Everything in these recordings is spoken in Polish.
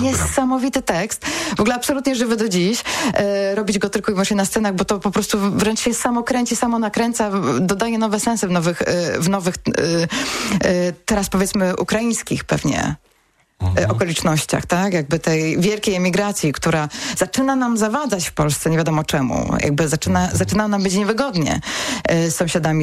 niesamowity tekst. W ogóle absolutnie żywy do dziś. Robić go tylko i wyłącznie na scenach, bo to po prostu wręcz się samo kręci, samo nakręca, dodaje nowe sensy w nowych teraz powiedzmy ukraińskich pewnie okolicznościach, tak? Jakby tej wielkiej emigracji, która zaczyna nam zawadzać w Polsce, nie wiadomo czemu. Jakby zaczyna nam być niewygodnie z sąsiadami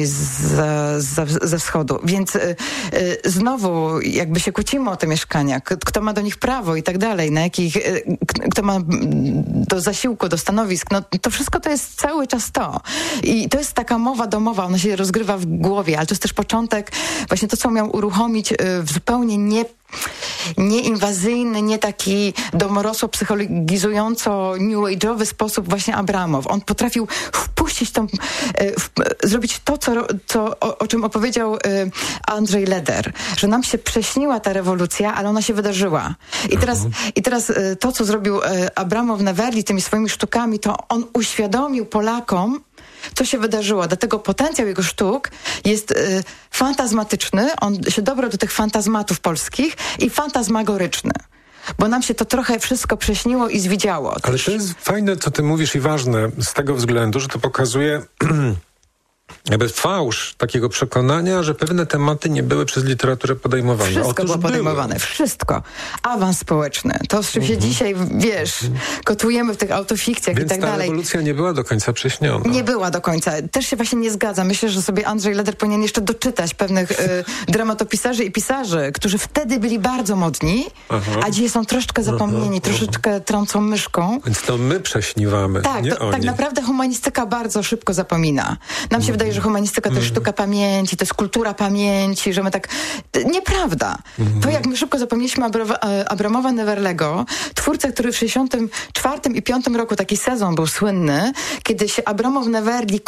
ze wschodu. Więc znowu jakby się kłócimy o te mieszkania, kto ma do nich prawo i tak dalej, na jakich, kto ma do zasiłku, do stanowisk. No to wszystko to jest cały czas to. I to jest taka mowa domowa, ona się rozgrywa w głowie, ale to jest też początek, właśnie to, co miał uruchomić w zupełnie nieinwazyjny, nie taki domorosło psychologizująco new age'owy sposób właśnie Abramow. On potrafił wpuścić zrobić to, o czym opowiedział Andrzej Leder, że nam się prześniła ta rewolucja, ale ona się wydarzyła. I teraz to, co zrobił Abramow na Werli tymi swoimi sztukami, to on uświadomił Polakom, co się wydarzyło. Dlatego potencjał jego sztuk jest fantazmatyczny. On się dobrał do tych fantazmatów polskich i fantazmagoryczny. Bo nam się to trochę wszystko prześniło i zwidziało. Ale to jest fajne, co ty mówisz i ważne z tego względu, że to pokazuje jakby fałsz takiego przekonania, że pewne tematy nie były przez literaturę podejmowane. Wszystko było podejmowane. Wszystko. Awans społeczny. To, z czym się dzisiaj, kotujemy w tych autofikcjach więc i tak dalej. Więc ta rewolucja nie była do końca prześniona. Nie była do końca. Też się właśnie nie zgadzam. Myślę, że sobie Andrzej Leder powinien jeszcze doczytać pewnych dramatopisarzy i pisarzy, którzy wtedy byli bardzo modni, a dzisiaj są troszeczkę zapomnieni, troszeczkę trącą myszką. Więc to my prześniewamy, nie oni. Tak naprawdę humanistyka bardzo szybko zapomina. Nam się wydaje, że humanistyka to jest sztuka pamięci, to jest kultura pamięci, że my tak... Nieprawda. To jak my szybko zapomnieliśmy Abramowa Neverlego, twórcę, który w 64 i 5 roku taki sezon był słynny, kiedy się Abramow Neverli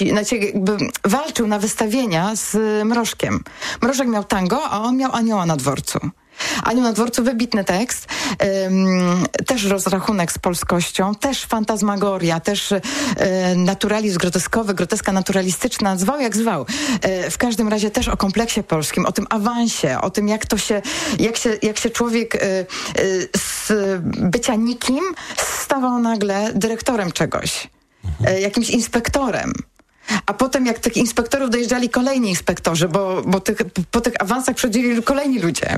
walczył na wystawienia z Mrożkiem. Mrożek miał tango, a on miał Anioła na dworcu. Anioł na dworcu, wybitny tekst, też rozrachunek z polskością, też fantazmagoria, też naturalizm groteskowy, groteska naturalistyczna, zwał jak zwał. W każdym razie też o kompleksie polskim, o tym awansie, o tym jak się człowiek z bycia nikim stawał nagle dyrektorem czegoś, jakimś inspektorem. A potem jak tych inspektorów dojeżdżali kolejni inspektorzy, bo po tych awansach przychodzili kolejni ludzie.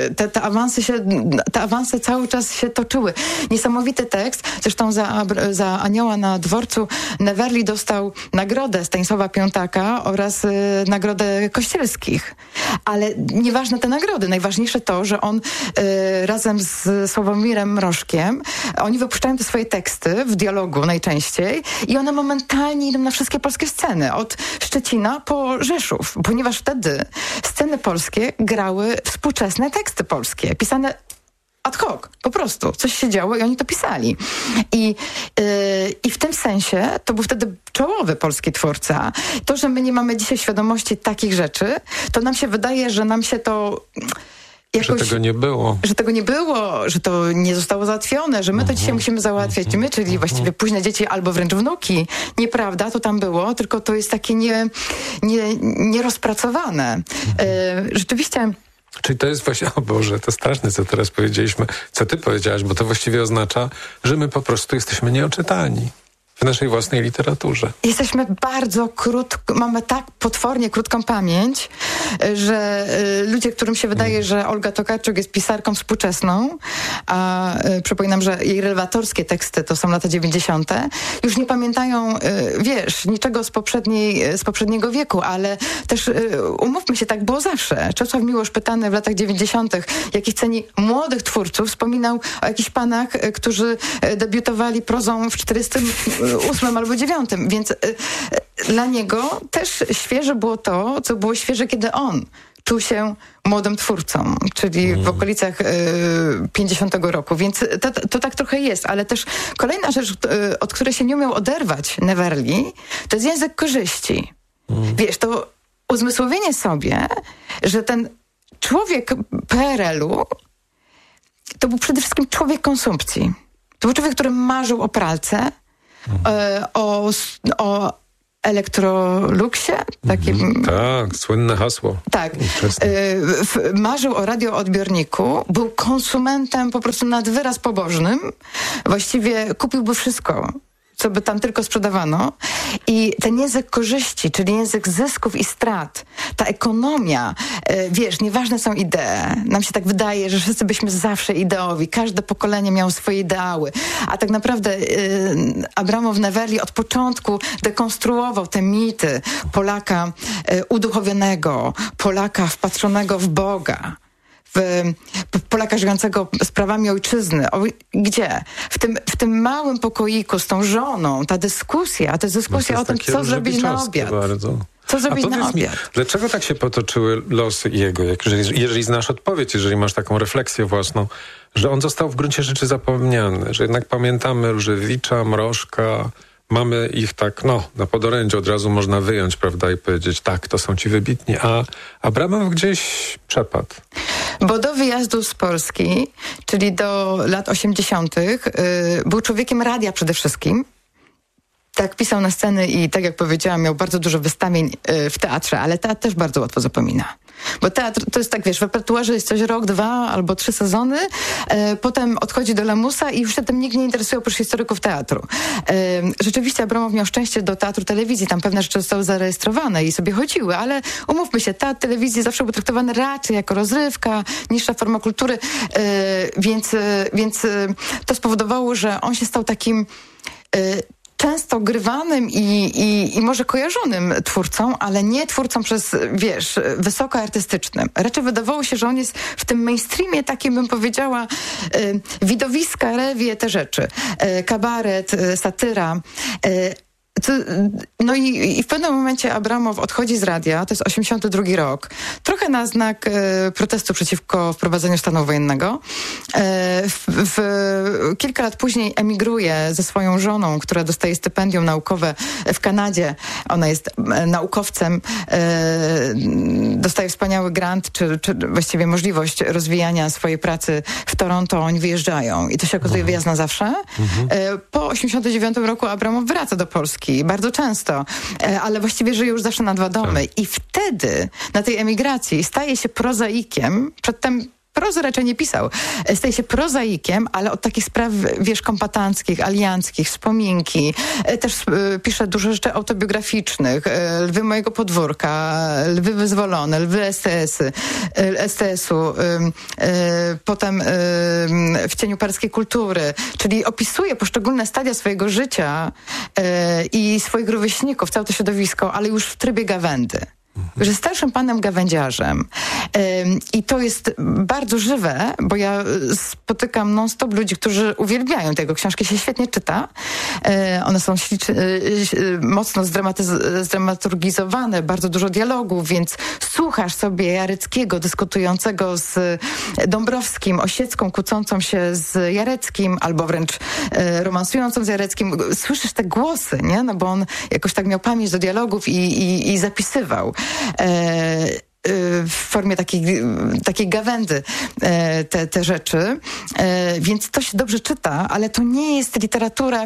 Te awanse cały czas się toczyły. Niesamowity tekst. Zresztą za Anioła na dworcu Neverli dostał nagrodę Stanisława Piątaka oraz nagrodę Kościelskich. Ale nieważne te nagrody. Najważniejsze to, że on razem z Sławomirem Mrożkiem, oni wypuszczają te swoje teksty w dialogu najczęściej i one momentalnie idą na wszystkie polskie sceny. Od Szczecina po Rzeszów, ponieważ wtedy sceny polskie grały współczesne teksty polskie, pisane ad hoc, po prostu. Coś się działo i oni to pisali. I w tym sensie to był wtedy czołowy polski twórca. To, że my nie mamy dzisiaj świadomości takich rzeczy, to nam się wydaje, że nam się to... Że tego nie było. Że tego nie było, że to nie zostało załatwione, że my to dzisiaj musimy załatwiać. My, czyli właściwie późne dzieci albo wręcz wnuki. Nieprawda, to tam było, tylko to jest takie nierozpracowane. Rzeczywiście... Czyli to jest właśnie, o Boże, to straszne, co teraz powiedzieliśmy, co ty powiedziałaś, bo to właściwie oznacza, że my po prostu jesteśmy nieoczytani w naszej własnej literaturze. Jesteśmy bardzo mamy tak potwornie krótką pamięć, że ludzie, którym się wydaje, że Olga Tokarczuk jest pisarką współczesną, a przypominam, że jej relatorskie teksty to są lata 90., już nie pamiętają, niczego z poprzedniego wieku, ale też umówmy się, tak było zawsze. Czesław Miłosz pytany w latach 90., jakich ceni młodych twórców, wspominał o jakichś panach, którzy debiutowali prozą w 48 albo 9, więc dla niego też świeże było to, co było świeże, kiedy on czuł się młodym twórcą, czyli w okolicach 50 roku, więc to tak trochę jest, ale też kolejna rzecz, od której się nie umiał oderwać Neverli, to jest język korzyści. To uzmysłowienie sobie, że ten człowiek PRL-u to był przede wszystkim człowiek konsumpcji. To był człowiek, który marzył o pralce, o Electroluxie. Tak, słynne hasło. Tak. Marzył o radioodbiorniku, był konsumentem po prostu nad wyraz pobożnym. Właściwie kupiłby wszystko, co by tam tylko sprzedawano. I ten język korzyści, czyli język zysków i strat, ta ekonomia, nieważne są idee. Nam się tak wydaje, że wszyscy byśmy zawsze ideowi. Każde pokolenie miało swoje ideały. A tak naprawdę Abramow Neverly od początku dekonstruował te mity Polaka uduchowionego, Polaka wpatrzonego w Boga. Polaka żyjącego sprawami ojczyzny. Gdzie? W tym małym pokoiku z tą żoną, ta dyskusja, to jest dyskusja o tym, co zrobić na obiad. Bardzo. Co zrobić na obiad? Dlaczego tak się potoczyły losy jego? Jeżeli znasz odpowiedź, jeżeli masz taką refleksję własną, że on został w gruncie rzeczy zapomniany, że jednak pamiętamy Różewicza, Mrożka, mamy ich tak, na podorędziu od razu można wyjąć, prawda, i powiedzieć, tak, to są ci wybitni, a Abramow gdzieś przepadł. Bo do wyjazdu z Polski, czyli do lat 80., był człowiekiem radia przede wszystkim. Tak, pisał na sceny i tak jak powiedziałam, miał bardzo dużo wystawień w teatrze, ale teatr też bardzo łatwo zapomina. Bo teatr to jest tak, w repertuarze jest coś rok, 2 albo 3 sezony, potem odchodzi do lamusa i już się tym nikt nie interesuje oprócz historyków teatru. Rzeczywiście Abramow miał szczęście do teatru telewizji, tam pewne rzeczy zostały zarejestrowane i sobie chodziły, ale umówmy się, teatr telewizji zawsze był traktowany raczej jako rozrywka, niższa forma kultury, więc to spowodowało, że on się stał takim często grywanym i może kojarzonym twórcą, ale nie twórcą wysoko artystycznym. Raczej wydawało się, że on jest w tym mainstreamie takim, bym powiedziała, widowiska, rewie, te rzeczy. Kabaret, satyra. I w pewnym momencie Abramow odchodzi z radia, to jest 82 rok, trochę na znak protestu przeciwko wprowadzeniu stanu wojennego. Kilka lat później emigruje ze swoją żoną, która dostaje stypendium naukowe w Kanadzie. Ona jest naukowcem, dostaje wspaniały grant, czy właściwie możliwość rozwijania swojej pracy w Toronto. Oni wyjeżdżają i to się okazuje wyjazd na zawsze. Po 89 roku Abramow wraca do Polski bardzo często, ale właściwie żyje już zawsze na 2 domy. I wtedy na tej emigracji staje się prozaikiem, przedtem prozy raczej nie pisał. Staje się prozaikiem, ale od takich spraw, kombatanckich, alianckich, wspominki. Też pisze dużo rzeczy autobiograficznych. Lwy mojego podwórka, Lwy wyzwolone, Lwy STS-u. Potem W cieniu perskiej kultury. Czyli opisuje poszczególne stadia swojego życia i swoich rówieśników, całe to środowisko, ale już w trybie gawędy. Że starszym panem gawędziarzem. I to jest bardzo żywe, bo ja spotykam non-stop ludzi, którzy uwielbiają tego. Książki się świetnie czyta. One są mocno zdramaturgizowane, bardzo dużo dialogów, więc słuchasz sobie Jareckiego dyskutującego z Dąbrowskim, Osiecką kłócącą się z Jareckim, albo wręcz romansującą z Jareckim. Słyszysz te głosy, nie? No bo on jakoś tak miał pamięć do dialogów i zapisywał w formie takiej gawędy te rzeczy. Więc to się dobrze czyta, ale to nie jest literatura,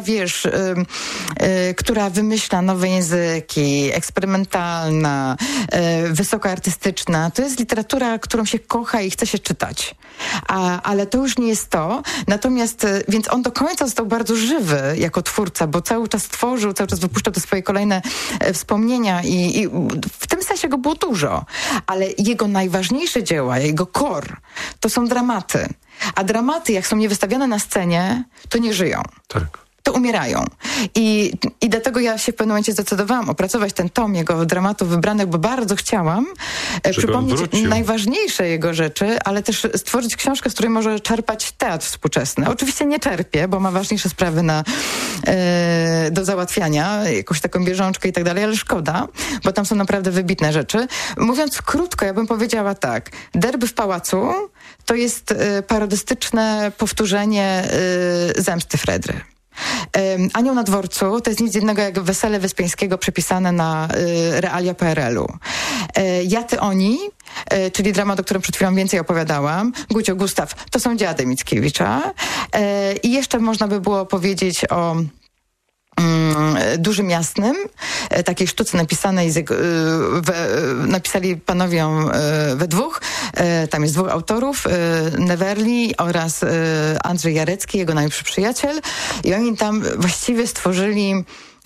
która wymyśla nowe języki, eksperymentalna, wysoko artystyczna. To jest literatura, którą się kocha i chce się czytać. Ale to już nie jest to. Natomiast, więc on do końca został bardzo żywy jako twórca, bo cały czas tworzył, cały czas wypuszczał te swoje kolejne wspomnienia i w tym sensie go było dużo. Ale jego najważniejsze dzieła, jego core, to są dramaty. A dramaty, jak są niewystawiane na scenie, to nie żyją. Tak. To umierają. I dlatego ja się w pewnym momencie zdecydowałam opracować ten tom jego dramatów wybranych, bo bardzo chciałam przypomnieć najważniejsze jego rzeczy, ale też stworzyć książkę, z której może czerpać teatr współczesny. Oczywiście nie czerpie, bo ma ważniejsze sprawy do załatwiania, jakąś taką bieżączkę i tak dalej, ale szkoda, bo tam są naprawdę wybitne rzeczy. Mówiąc krótko, ja bym powiedziała tak. Derby w pałacu to jest parodystyczne powtórzenie Zemsty Fredry. Anioł na dworcu to jest nic innego jak Wesele Wyspiańskiego przepisane na realia PRL-u. Ja, ty, oni, czyli dramat, o którym przed chwilą więcej opowiadałam, Gucio, Gustaw, to są dziady Mickiewicza. I jeszcze można by było powiedzieć o Dużym Jasnym, takiej sztuce napisanej, napisali panowie we dwóch. Tam jest dwóch autorów, Neverly oraz Andrzej Jarecki, jego najlepszy przyjaciel. I oni tam właściwie stworzyli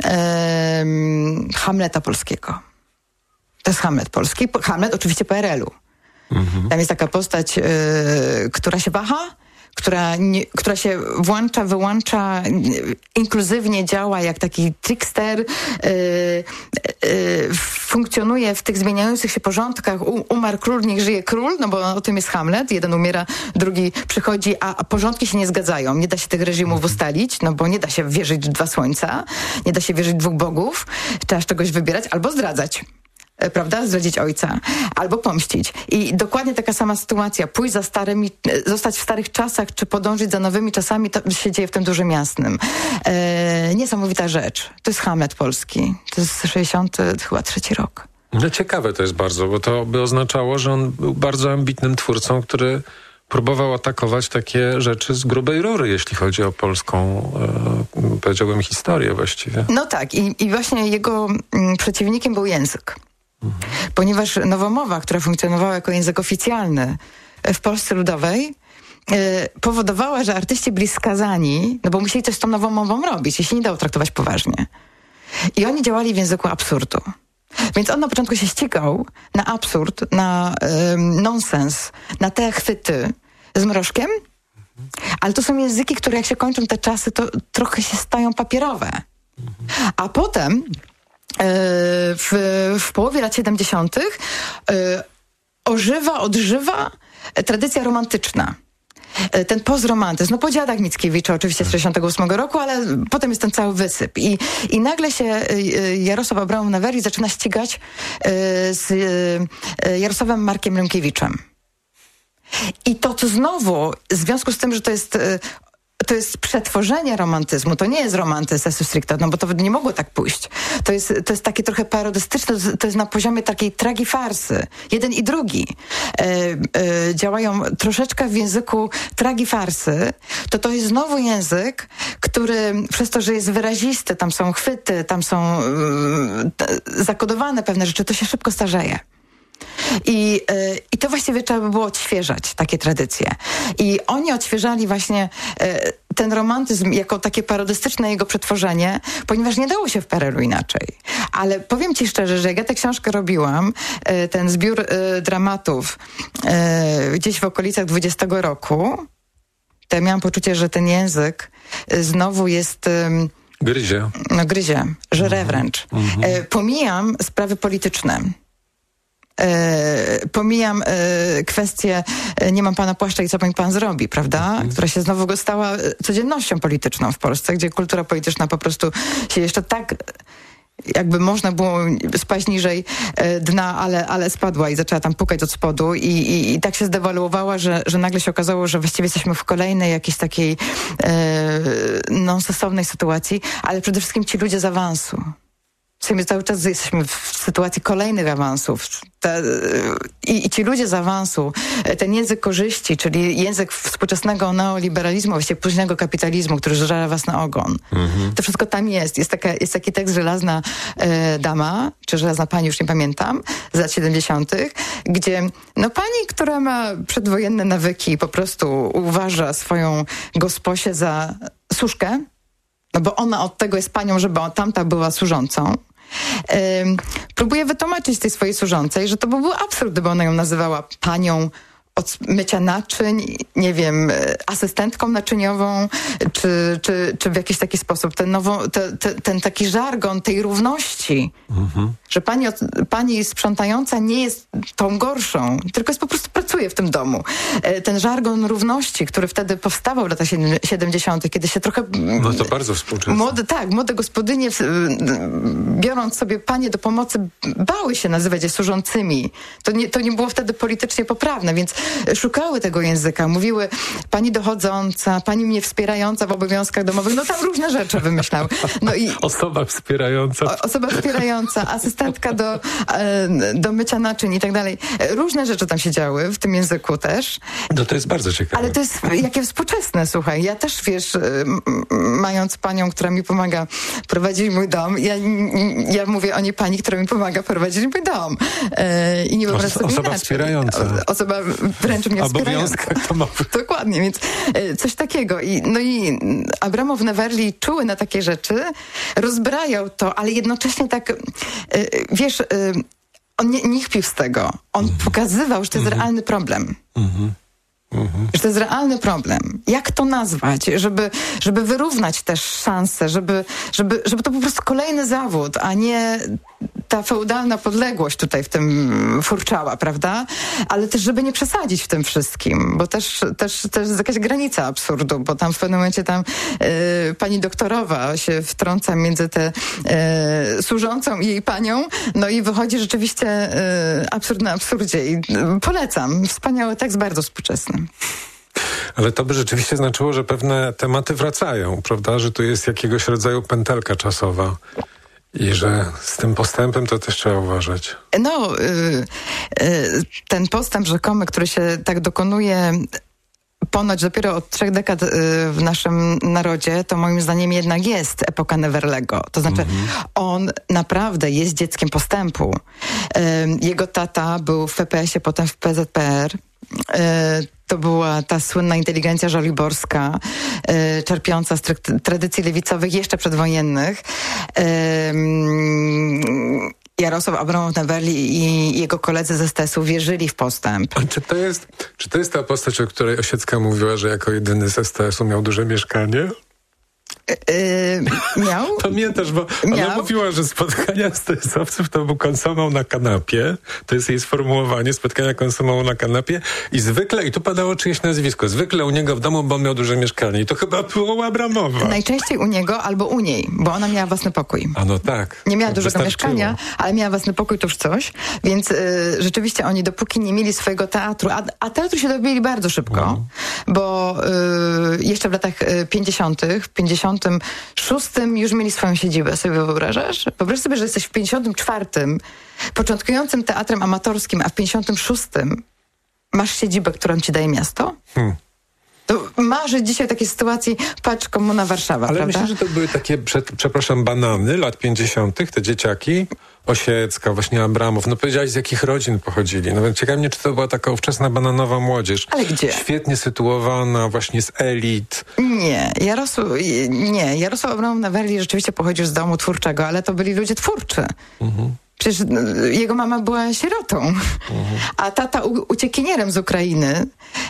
Hamleta polskiego. To jest Hamlet polski. Hamlet oczywiście PRL-u. Tam jest taka postać, która się waha, która się włącza, wyłącza, inkluzywnie działa jak taki trickster, funkcjonuje w tych zmieniających się porządkach. Umarł król, niech żyje król, no bo o tym jest Hamlet. Jeden umiera, drugi przychodzi, a porządki się nie zgadzają. Nie da się tych reżimów ustalić, no bo nie da się wierzyć w dwa słońca, nie da się wierzyć w dwóch bogów. Trzeba czegoś wybierać albo zdradzać. Prawda? Zdradzić ojca. Albo pomścić. I dokładnie taka sama sytuacja. Pójść za starymi, zostać w starych czasach, czy podążyć za nowymi czasami, to się dzieje w tym Dużym Jasnym. Niesamowita rzecz. To jest Hamlet polski. To jest 63 rok. No ciekawe to jest bardzo, bo to by oznaczało, że on był bardzo ambitnym twórcą, który próbował atakować takie rzeczy z grubej rury, jeśli chodzi o polską, powiedziałbym, historię właściwie. No tak. I właśnie jego przeciwnikiem był język. Ponieważ nowomowa, która funkcjonowała jako język oficjalny w Polsce Ludowej, powodowała, że artyści byli skazani, no bo musieli coś z tą nowomową robić i się nie dało traktować poważnie. I oni działali w języku absurdu. Więc on na początku się ścigał na absurd, na nonsens, na te chwyty z Mrożkiem, ale to są języki, które jak się kończą te czasy, to trochę się stają papierowe. A potem w połowie lat 70. odżywa tradycja romantyczna. Ten pozromantyzm, no po dziadach Mickiewicza oczywiście z 68 roku, ale potem jest ten cały wysyp. I nagle się Jarosław Abramow-Neverly zaczyna ścigać z Jarosławem Markiem Rymkiewiczem. I to znowu, w związku z tym, że to jest przetworzenie romantyzmu. To nie jest romantyzm sensu stricto, no bo to nie mogło tak pójść. To jest takie trochę parodystyczne, to jest na poziomie takiej tragifarsy. Jeden i drugi działają troszeczkę w języku tragifarsy. To jest znowu język, który przez to, że jest wyrazisty, tam są chwyty, tam są zakodowane pewne rzeczy, to się szybko starzeje. I to właściwie trzeba by było odświeżać, takie tradycje. I oni odświeżali właśnie ten romantyzm jako takie parodystyczne jego przetworzenie, ponieważ nie dało się w PRL-u inaczej. Ale powiem ci szczerze, że jak ja tę książkę robiłam, ten zbiór dramatów gdzieś w okolicach 20 roku, to ja miałam poczucie, że ten język znowu jest... Gryzie. No gryzie, żre wręcz. Pomijam sprawy polityczne. Pomijam kwestię nie mam pana płaszcza i co mi pan zrobi, prawda? Która się znowu stała codziennością polityczną w Polsce, gdzie kultura polityczna po prostu się jeszcze tak jakby można było spaść niżej dna, ale spadła i zaczęła tam pukać od spodu i tak się zdewaluowała, że nagle się okazało, że właściwie jesteśmy w kolejnej jakiejś takiej nonsensownej sytuacji, ale przede wszystkim ci ludzie z awansu. Cały czas jesteśmy w sytuacji kolejnych awansów. I ci ludzie z awansu, ten język korzyści, czyli język współczesnego neoliberalizmu, właściwie późnego kapitalizmu, który żera was na ogon. To wszystko tam jest. Jest taki tekst Żelazna dama, czy Żelazna pani, już nie pamiętam, z lat 70., gdzie pani, która ma przedwojenne nawyki, po prostu uważa swoją gosposię za służkę, no bo ona od tego jest panią, żeby tamta była służącą. Próbuje wytłumaczyć tej swojej służącej, że to by był absurd, gdyby ona ją nazywała panią od mycia naczyń, nie wiem, asystentką naczyniową, czy w jakiś taki sposób. Ten taki żargon tej równości, że pani sprzątająca nie jest tą gorszą, tylko jest po prostu pracuje w tym domu. Ten żargon równości, który wtedy powstawał w latach 70., kiedy się trochę... No to bardzo współczesne. Młode gospodynie, biorąc sobie panie do pomocy, bały się nazywać je służącymi. To nie było wtedy politycznie poprawne, więc szukały tego języka. Mówiły pani dochodząca, pani mnie wspierająca w obowiązkach domowych. No tam różne rzeczy wymyślały. No i Osoba wspierająca, asystentka do mycia naczyń i tak dalej. Różne rzeczy tam się działy w tym języku też. No to jest bardzo ciekawe. Ale to jest jakie współczesne, słuchaj. Ja też, wiesz, mając panią, która mi pomaga prowadzić mój dom, ja mówię o niej pani, która mi pomaga prowadzić mój dom. I nie wyobrażam sobie Osoba inaczej. wspierająca. Osoba wręcz mnie wspierająca. Dokładnie, więc coś takiego. I Abramow, Neverly czuły na takie rzeczy, rozbrajał to, ale jednocześnie tak, wiesz, on nie kpił z tego. On pokazywał, że to jest realny problem. Że to jest realny problem. Jak to nazwać? Żeby wyrównać też szanse, żeby to po prostu kolejny zawód, a nie ta feudalna podległość tutaj w tym furczała, prawda? Ale też, żeby nie przesadzić w tym wszystkim, bo też jest jakaś granica absurdu, bo tam w pewnym momencie pani doktorowa się wtrąca między tę służącą i jej panią, no i wychodzi rzeczywiście absurd na absurdzie i polecam. Wspaniały tekst, bardzo współczesny. Ale to by rzeczywiście znaczyło, że pewne tematy wracają, prawda? Że tu jest jakiegoś rodzaju pętelka czasowa. I że z tym postępem to też trzeba uważać. No, ten postęp rzekomy, który się tak dokonuje ponoć dopiero od 3 dekad w naszym narodzie, to moim zdaniem jednak jest epoka Neverlego. To znaczy, on naprawdę jest dzieckiem postępu. Jego tata był w PPS-ie, potem w PZPR. To była ta słynna inteligencja żoliborska, czerpiąca z tradycji lewicowych jeszcze przedwojennych. Jarosław Abramow Neverly i jego koledzy ze STS-u wierzyli w postęp. A czy to jest ta postać, o której Osiecka mówiła, że jako jedyny z STS-u miał duże mieszkanie? Miał? Pamiętasz, bo ona mówiła, że spotkania STS-owców to był konsumał na kanapie. To jest jej sformułowanie, spotkania konsumał na kanapie. I tu padało czyjeś nazwisko, zwykle u niego w domu, bo on miał duże mieszkanie. I to chyba było u Abramowa. Najczęściej u niego albo u niej, bo ona miała własny pokój. A no tak. Nie miała dużego mieszkania, ale miała własny pokój, to już coś. Więc rzeczywiście oni dopóki nie mieli swojego teatru, a teatru się dobili bardzo szybko, bo jeszcze w latach 50., w 56 już mieli swoją siedzibę, sobie wyobrażasz? Wyobraź sobie, że jesteś w 54 początkującym teatrem amatorskim, a w 56 masz siedzibę, którą ci daje miasto? To marzy dzisiaj takiej sytuacji, patrz, Komuna Warszawa, ale prawda? myślę, że to były takie, banany lat 50., te dzieciaki, Osiecka, właśnie Abramow. No powiedziałaś, z jakich rodzin pochodzili. No więc ciekawi mnie, czy to była taka ówczesna bananowa młodzież. Ale gdzie? Świetnie sytuowana, właśnie z elit. Nie, Jarosław Abramow Neverly rzeczywiście pochodził z domu twórczego, ale to byli ludzie twórczy. Przecież jego mama była sierotą, a tata uciekinierem z Ukrainy.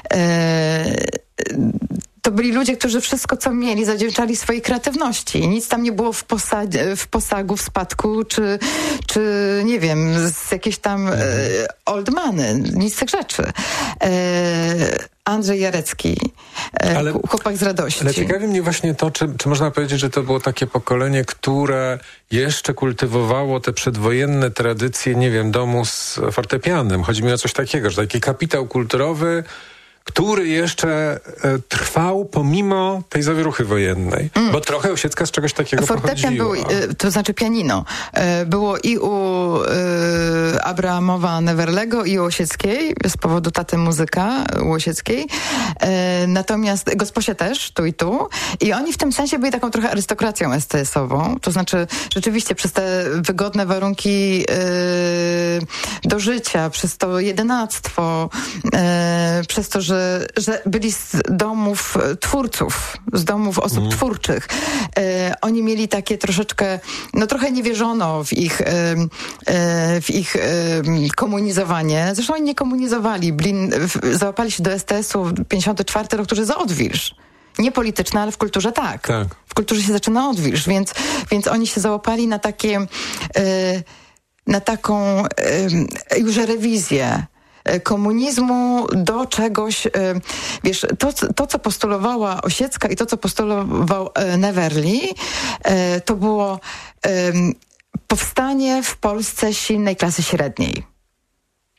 To byli ludzie, którzy wszystko, co mieli, zawdzięczali swojej kreatywności. Nic tam nie było w posagu, w spadku, czy nie wiem, z jakieś tam old money. Nic z tych rzeczy. Andrzej Jarecki, chłopak z radości. Ale ciekawi mnie właśnie to, czy można powiedzieć, że to było takie pokolenie, które jeszcze kultywowało te przedwojenne tradycje, nie wiem, domu z fortepianem. Chodzi mi o coś takiego, że taki kapitał kulturowy, który jeszcze trwał pomimo tej zawieruchy wojennej. Bo trochę Osiecka z czegoś takiego fortepian pochodziła. To znaczy pianino. Było i u Abramowa Neverlego, i u Osieckiej, z powodu taty muzyka u Osieckiej. Natomiast Gosposie też, tu i tu. I oni w tym sensie byli taką trochę arystokracją STS-ową. To znaczy rzeczywiście przez te wygodne warunki do życia, przez to jedenactwo, przez to, że byli z domów twórców, z domów osób twórczych. Oni mieli takie troszeczkę, no trochę nie wierzono w ich komunizowanie. Zresztą oni nie komunizowali. Załapali się do STS-u 54 rok, który za odwilż. Nie polityczne, ale w kulturze tak. W kulturze się zaczyna odwilż, więc oni się załapali na takie, na taką już rewizję komunizmu do czegoś, wiesz, to co postulowała Osiecka i to, co postulował Neverly, to było powstanie w Polsce silnej klasy średniej.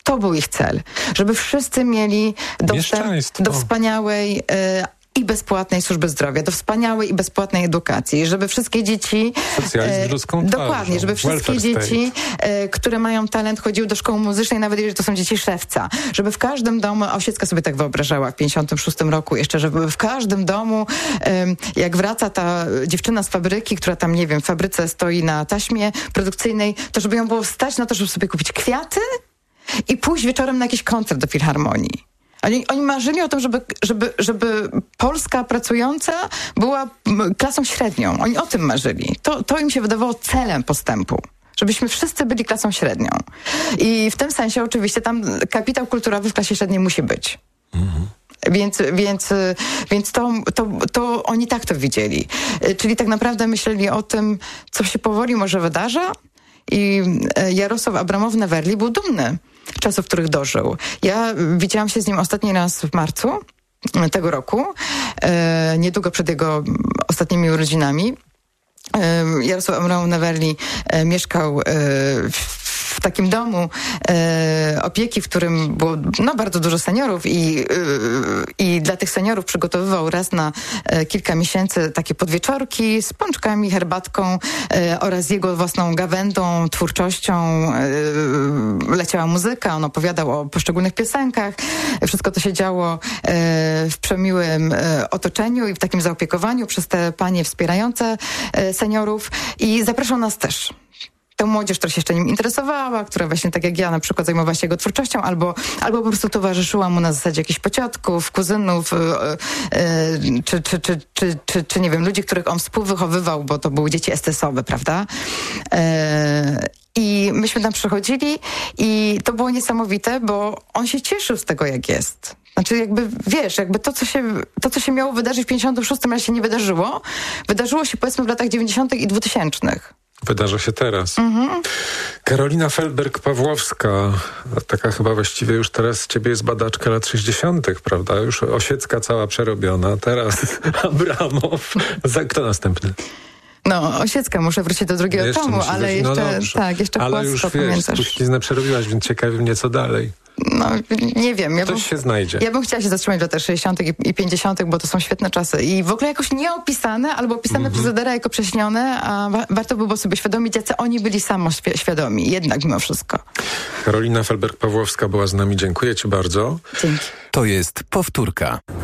To był ich cel. Żeby wszyscy mieli dostęp do wspaniałej i bezpłatnej służby zdrowia, do wspaniałej i bezpłatnej edukacji, żeby wszystkie dzieci... Socjalizm z ludzką twarzą. Dokładnie, żeby wszystkie dzieci, które mają talent, chodziły do szkoły muzycznej, nawet jeżeli to są dzieci szewca. Żeby w każdym domu, Osiecka sobie tak wyobrażała w 56 roku jeszcze, żeby w każdym domu, jak wraca ta dziewczyna z fabryki, która tam, nie wiem, w fabryce stoi na taśmie produkcyjnej, to żeby ją było stać na to, żeby sobie kupić kwiaty i pójść wieczorem na jakiś koncert do filharmonii. Oni marzyli o tym, żeby Polska pracująca była klasą średnią. Oni o tym marzyli. To im się wydawało celem postępu. Żebyśmy wszyscy byli klasą średnią. I w tym sensie oczywiście tam kapitał kulturowy w klasie średniej musi być. Mhm. Więc to oni tak to widzieli. Czyli tak naprawdę myśleli o tym, co się powoli może wydarza. I Jarosław Abramow-Newerli był dumny czasów, w których dożył. Ja widziałam się z nim ostatni raz w marcu tego roku, niedługo przed jego ostatnimi urodzinami. Jarosław Abramow-Newerli mieszkał w takim domu opieki, w którym było bardzo dużo seniorów i dla tych seniorów przygotowywał raz na kilka miesięcy takie podwieczorki z pączkami, herbatką oraz jego własną gawędą, twórczością. Leciała muzyka, on opowiadał o poszczególnych piosenkach. Wszystko to się działo w przemiłym otoczeniu i w takim zaopiekowaniu przez te panie wspierające seniorów i zapraszał nas też. Tę młodzież, która się jeszcze nim interesowała, która właśnie tak jak ja na przykład zajmowała się jego twórczością, albo po prostu towarzyszyła mu na zasadzie jakichś pociotków, kuzynów, czy nie wiem, ludzi, których on współwychowywał, bo to były dzieci SS-owe, prawda? I myśmy tam przychodzili i to było niesamowite, bo on się cieszył z tego, jak jest. Znaczy jakby, wiesz, jakby to, co się miało wydarzyć w 56, ale się nie wydarzyło, wydarzyło się powiedzmy w latach 90. i 2000. Wydarza się teraz. Karolina Felberg-Pawłowska, taka chyba właściwie już teraz ciebie jest badaczka lat 60., prawda? Już Osiecka cała przerobiona, teraz Abramow. Kto następny? No, Osiecka, muszę wrócić do drugiego tomu, ale jeszcze, jeszcze ale już wiesz, spuściznę przerobiłaś, więc ciekawi mnie, co dalej. No, nie wiem. Coś się znajdzie. Ja bym chciała się zatrzymać w latach 60. i 50., bo to są świetne czasy. I w ogóle jakoś nieopisane, albo opisane przez Edera jako prześnione, a warto by było sobie świadomić, jacy oni byli samoświadomi, jednak mimo wszystko. Karolina Felberg-Pawłowska była z nami. Dziękuję ci bardzo. Dzięki. To jest Powtórka.